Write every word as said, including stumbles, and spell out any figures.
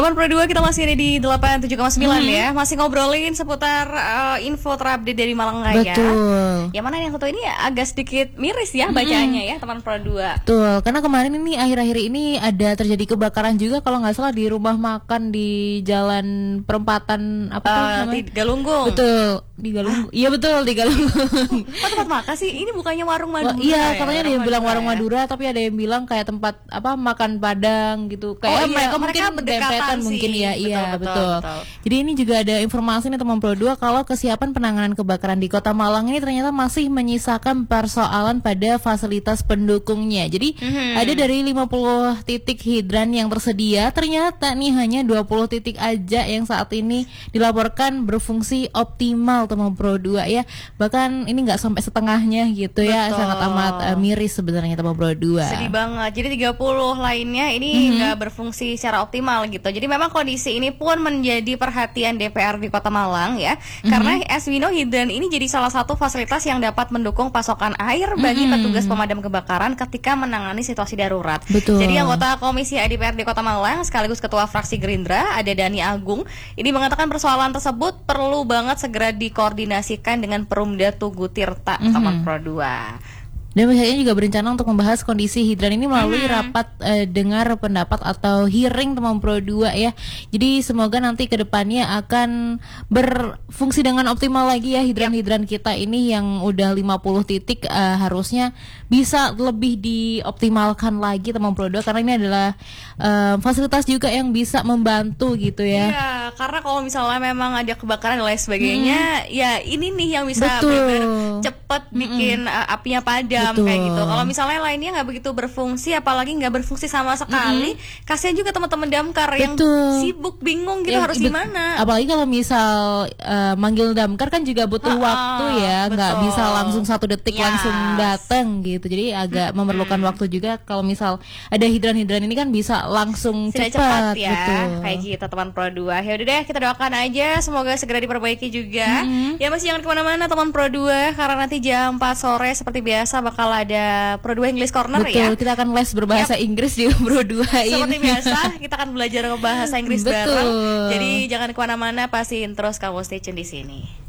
Teman Pro dua, kita masih ada di delapan puluh tujuh koma sembilan hmm. ya. Masih ngobrolin seputar uh, info terupdate dari Malang Raya. Betul. Yang mana yang satu ini agak sedikit miris ya bacaannya hmm. ya, teman Pro dua. Betul, karena kemarin ini akhir-akhir ini ada terjadi kebakaran juga kalau nggak salah di rumah makan di Jalan Perempatan apa tuh uh, namanya? Di Galunggung. Betul, di Galunggung. Iya betul, di Galunggung. Oh, tempat makan sih? Ini bukannya warung Madura? Oh, iya, ya? katanya ada yang bilang warung Madura, ya? Tapi ada yang bilang kayak tempat apa makan Padang gitu. Kayak oh, iya. mereka, mereka mungkin dempetan mungkin ya. Betul, iya, betul, betul. betul. Jadi ini juga ada informasi nih teman Pro dua kalau kesiapan penanganan kebakaran di Kota Malang ini ternyata masih menyisakan persoalan pada fasilitas pendukungnya. Jadi mm-hmm. ada dari lima puluh titik hidran yang tersedia, ternyata nih hanya dua puluh titik aja yang saat ini dilaporkan berfungsi optimal teman Pro dua ya. Bahkan ini nggak sampai setengahnya gitu. Betul. Ya, sangat amat uh, miris sebenarnya teman Pro dua. Sedih banget. Jadi tiga puluh lainnya ini nggak mm-hmm. berfungsi secara optimal gitu. Jadi memang kondisi ini pun menjadi perhatian D P R di Kota Malang ya. Mm-hmm. Karena as we know, hidran ini jadi salah satu fasilitas yang dapat mendukung pasokan air bagi mm-hmm. petugas pemadam kebakaran ketika menangani situasi darurat. Betul. Jadi anggota Komisi A D P R di Kota Malang sekaligus Ketua Fraksi Gerindra ada Dani Agung ini mengatakan persoalan tersebut perlu banget segera dikoordinasikan dengan Perumda Tugu Tirta mm-hmm. teman Pro dua. Dan pihaknya juga berencana untuk membahas kondisi hidran ini melalui hmm. rapat eh, dengar pendapat atau hearing teman Pro dua ya. Jadi semoga nanti ke depannya akan berfungsi dengan optimal lagi ya hidran-hidran kita ini yang udah lima puluh titik eh, harusnya bisa lebih dioptimalkan lagi teman Pro dua karena ini adalah eh, fasilitas juga yang bisa membantu gitu ya. Iya, karena kalau misalnya memang ada kebakaran dan lain sebagainya, hmm. ya ini nih yang bisa cepat bikin hmm. uh, apinya padam. Betul. Kayak gitu. Kalau misalnya lainnya nggak begitu berfungsi, apalagi nggak berfungsi sama sekali, mm-hmm. kasihan juga teman-teman damkar yang Betul. sibuk bingung gitu ya, harus bet- gimana. Apalagi kalau misal uh, manggil damkar kan juga butuh ha-ha, waktu ya, nggak bisa langsung satu detik yes. langsung datang gitu. Jadi agak mm-hmm. memerlukan waktu juga. Kalau misal ada hidran-hidran ini kan bisa langsung cepat, cepat ya. Betul. Kayak gitu teman Pro dua. Ya udah deh, kita doakan aja semoga segera diperbaiki juga. Mm-hmm. Ya masih jangan kemana-mana teman Pro dua karena nanti jam empat sore seperti biasa bakal ada Pro dua English Corner. Betul, ya. Betul, kita akan les berbahasa yep. Inggris di Pro dua ini. Seperti biasa, kita akan belajar bahasa Inggris Betul. bareng. Jadi jangan kemana-mana, pastiin terus kamu stay tune di sini.